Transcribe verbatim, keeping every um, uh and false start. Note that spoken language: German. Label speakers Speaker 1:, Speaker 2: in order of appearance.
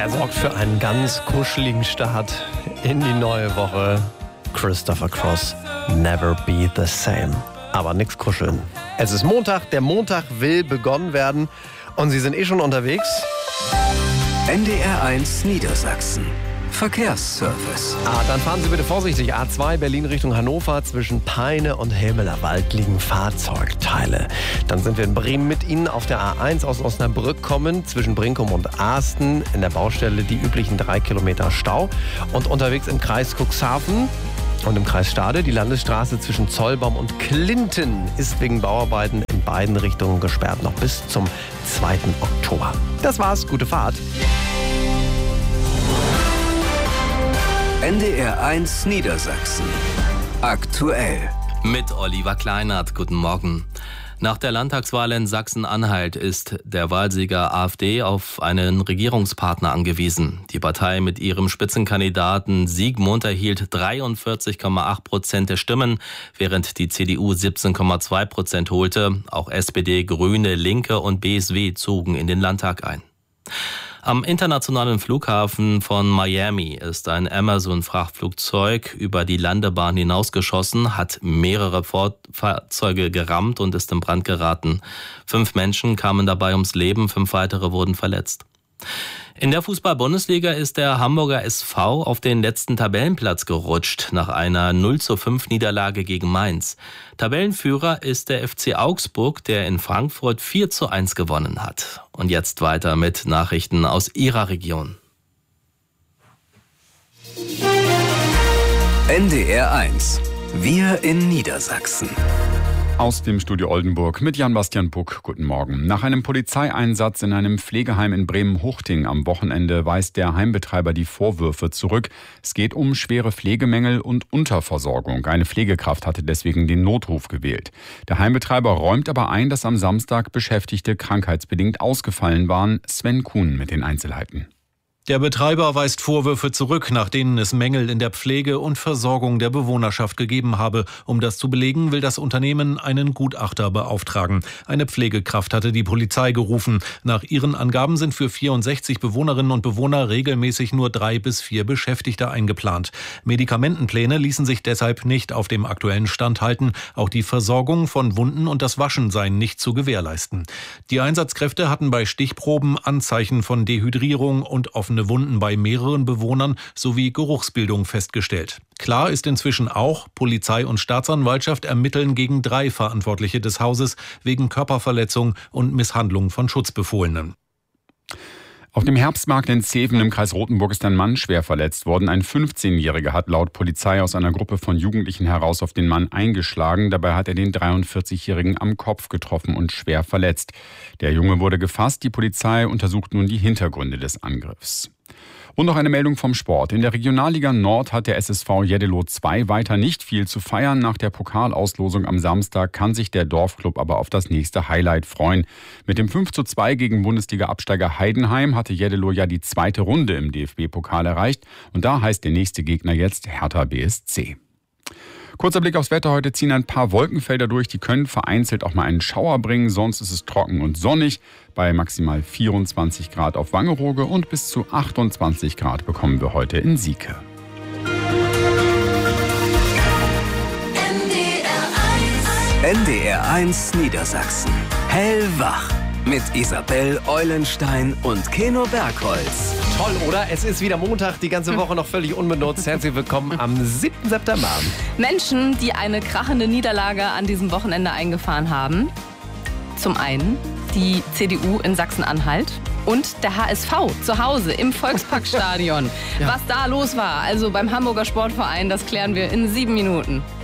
Speaker 1: Er sorgt für einen ganz kuscheligen Start in die neue Woche. Christopher Cross, Never Be the Same. Aber nix kuscheln. Es ist Montag, der Montag will begonnen werden und Sie sind eh schon unterwegs.
Speaker 2: N D R eins Niedersachsen. Verkehrsservice.
Speaker 1: Ah, dann fahren Sie bitte vorsichtig. A zwei Berlin Richtung Hannover. Zwischen Peine und Helmelerwald liegen Fahrzeugteile. Dann sind wir in Bremen mit Ihnen auf der A eins aus Osnabrück kommen. Zwischen Brinkum und Aasten in der Baustelle die üblichen drei Kilometer Stau. Und unterwegs im Kreis Cuxhaven und im Kreis Stade die Landesstraße zwischen Zollbaum und Clinton ist wegen Bauarbeiten in beiden Richtungen gesperrt. Noch bis zum zweiten Oktober. Das war's. Gute Fahrt.
Speaker 2: N D R eins Niedersachsen. Aktuell.
Speaker 3: Mit Oliver Kleinert. Guten Morgen. Nach der Landtagswahl in Sachsen-Anhalt ist der Wahlsieger AfD auf einen Regierungspartner angewiesen. Die Partei mit ihrem Spitzenkandidaten Siegmund erhielt dreiundvierzig Komma acht Prozent der Stimmen, während die C D U siebzehn Komma zwei Prozent holte. Auch S P D, Grüne, Linke und B S W zogen in den Landtag ein. Am internationalen Flughafen von Miami ist ein Amazon-Frachtflugzeug über die Landebahn hinausgeschossen, hat mehrere Fahrzeuge gerammt und ist in Brand geraten. Fünf Menschen kamen dabei ums Leben, fünf weitere wurden verletzt. In der Fußball-Bundesliga ist der Hamburger S V auf den letzten Tabellenplatz gerutscht, nach einer null zu fünf Niederlage gegen Mainz. Tabellenführer ist der F C Augsburg, der in Frankfurt vier zu eins gewonnen hat. Und jetzt weiter mit Nachrichten aus Ihrer Region.
Speaker 2: N D R eins. Wir in Niedersachsen.
Speaker 4: Aus dem Studio Oldenburg mit Jan-Bastian Puck. Guten Morgen. Nach einem Polizeieinsatz in einem Pflegeheim in Bremen-Huchting am Wochenende weist der Heimbetreiber die Vorwürfe zurück. Es geht um schwere Pflegemängel und Unterversorgung. Eine Pflegekraft hatte deswegen den Notruf gewählt. Der Heimbetreiber räumt aber ein, dass am Samstag Beschäftigte krankheitsbedingt ausgefallen waren. Sven Kuhn mit den Einzelheiten.
Speaker 5: Der Betreiber weist Vorwürfe zurück, nach denen es Mängel in der Pflege und Versorgung der Bewohnerschaft gegeben habe. Um das zu belegen, will das Unternehmen einen Gutachter beauftragen. Eine Pflegekraft hatte die Polizei gerufen. Nach ihren Angaben sind für vierundsechzig Bewohnerinnen und Bewohner regelmäßig nur drei bis vier Beschäftigte eingeplant. Medikamentenpläne ließen sich deshalb nicht auf dem aktuellen Stand halten. Auch die Versorgung von Wunden und das Waschen seien nicht zu gewährleisten. Die Einsatzkräfte hatten bei Stichproben Anzeichen von Dehydrierung und offene Wunden bei mehreren Bewohnern sowie Geruchsbildung festgestellt. Klar ist inzwischen auch, Polizei und Staatsanwaltschaft ermitteln gegen drei Verantwortliche des Hauses wegen Körperverletzung und Misshandlung von Schutzbefohlenen.
Speaker 4: Auf dem Herbstmarkt in Zeven im Kreis Rothenburg ist ein Mann schwer verletzt worden. Ein fünfzehnjähriger hat laut Polizei aus einer Gruppe von Jugendlichen heraus auf den Mann eingeschlagen. Dabei hat er den dreiundvierzigjährigen am Kopf getroffen und schwer verletzt. Der Junge wurde gefasst. Die Polizei untersucht nun die Hintergründe des Angriffs. Und noch eine Meldung vom Sport. In der Regionalliga Nord hat der S S V Jeddelo zwei weiter nicht viel zu feiern. Nach der Pokalauslosung am Samstag kann sich der Dorfklub aber auf das nächste Highlight freuen. Mit dem fünf zu zwei gegen Bundesliga-Absteiger Heidenheim hatte Jeddelo ja die zweite Runde im D F B-Pokal erreicht. Und da heißt der nächste Gegner jetzt Hertha B S C. Kurzer Blick aufs Wetter. Heute ziehen ein paar Wolkenfelder durch. Die können vereinzelt auch mal einen Schauer bringen. Sonst ist es trocken und sonnig. Bei maximal vierundzwanzig Grad auf Wangerooge und bis zu achtundzwanzig Grad bekommen wir heute in Sieke.
Speaker 2: N D R eins Niedersachsen. Hellwach. Mit Isabel Eulenstein und Keno Bergholz.
Speaker 1: Toll, oder? Es ist wieder Montag, die ganze Woche noch völlig unbenutzt. Herzlich willkommen am siebten September.
Speaker 6: Menschen, die eine krachende Niederlage an diesem Wochenende eingefahren haben. Zum einen die C D U in Sachsen-Anhalt und der H S V zu Hause im Volksparkstadion. Ja. Was da los war, also beim Hamburger Sportverein, das klären wir in sieben Minuten.